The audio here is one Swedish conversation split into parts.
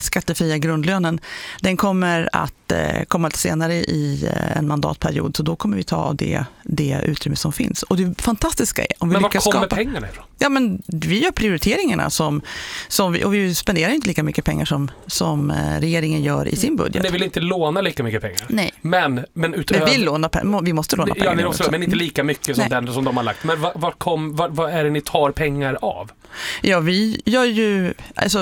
skattefria grundlönen, den kommer att komma lite senare i en mandatperiod, så då kommer vi ta av det utrymme som finns. Och det fantastiska är om vi lyckas skapa... Men var kommer pengarna ifrån? Ja, men vi gör prioriteringarna och vi spenderar inte lika mycket pengar som regeringen gör i sin budget. Men ni vill inte låna lika mycket pengar? Nej. Men utöver... vi måste låna pengar. Ja, ni också, men inte lika mycket som de har lagt. Men vad är det ni tar pengar av? Ja, vi gör ju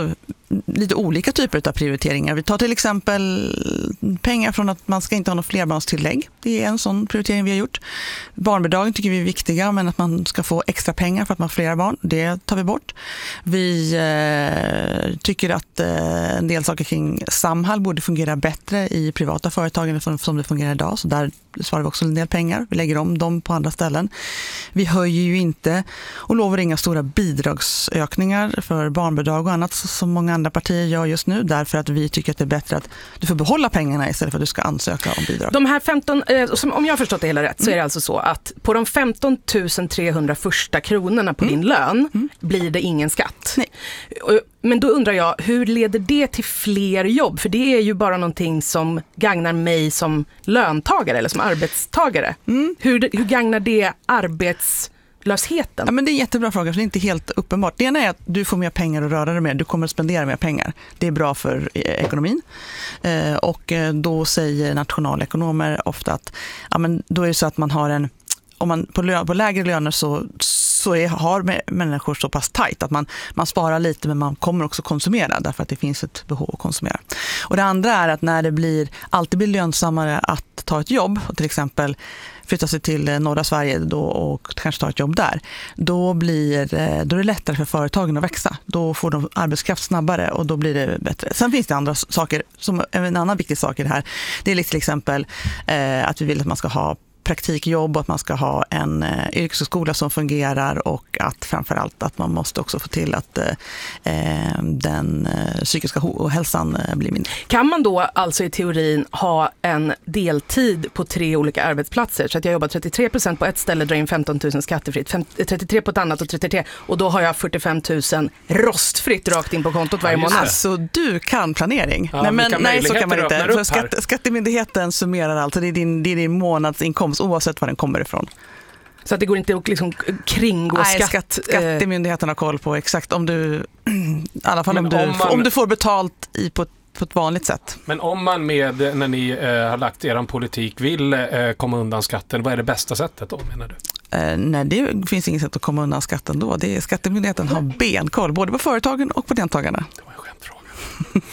lite olika typer av prioriteringar. Vi tar till exempel pengar från att man ska inte ha något flerbarnstillägg. Det är en sån prioritering vi har gjort. Barnbidragen tycker vi är viktiga, men att man ska få extra pengar för att man har flera barn, det tar vi bort. Vi tycker att en del saker kring Samhall borde fungera bättre i privata företag än som det fungerar idag, så där svarar vi också en del pengar. Vi lägger om dem på andra ställen. Vi höjer ju inte och lovar inga stora bidragsökningar för barnbidrag och annat som många andra partier gör just nu, därför att vi tycker att det är bättre att du får behålla pengarna istället för att du ska ansöka om bidrag. De här 15, om jag har förstått det hela rätt, så är det alltså så att på de 15 300 första kronorna på din lön blir det ingen skatt. Nej. Men då undrar jag, hur leder det till fler jobb? För det är ju bara någonting som gagnar mig som löntagare eller som arbetstagare. Hur gagnar det arbetslösheten? Ja, men det är en jättebra fråga, för det är inte helt uppenbart. Det ena är att du får mer pengar att röra dig med. Du kommer att spendera mer pengar. Det är bra för ekonomin. Och då säger nationalekonomer ofta att då är det så att man har om man på lägre löner så har människor så pass tajt att man sparar lite, men man kommer också konsumera därför att det finns ett behov att konsumera. Och det andra är att när det alltid blir lönsammare att ta ett jobb och till exempel flytta sig till norra Sverige och kanske ta ett jobb där, då är det lättare för företagen att växa. Då får de arbetskraft snabbare och då blir det bättre. Sen finns det andra saker, som en annan viktig sak i det här. Det är till exempel att vi vill att man ska ha praktikjobb och att man ska ha en yrkesskola som fungerar, och att framförallt att man måste också få till att den psykiska hälsan blir mindre. Kan man då alltså i teorin ha en deltid på 3 olika arbetsplatser, så att jag jobbar 33% på ett ställe, drar in 15 000 skattefritt, 33 på ett annat och 33, och då har jag 45 000 rostfritt rakt in på kontot varje månad. Alltså du kan planering. Ja, nej, så kan man inte. För skattemyndigheten summerar alltså, det är din månadsinkomst oavsett var den kommer ifrån. Så att det går inte att liksom kringgå skatt. Skattemyndigheten har koll på exakt om du i alla fall om du får betalt på ett vanligt sätt. Men om man när ni har lagt er politik vill komma undan skatten, vad är det bästa sättet då, menar du? Nej, det finns inget sätt att komma undan skatten då. Skattemyndigheten har benkoll både på företagen och på deltagarna. Det var en skämtfråga.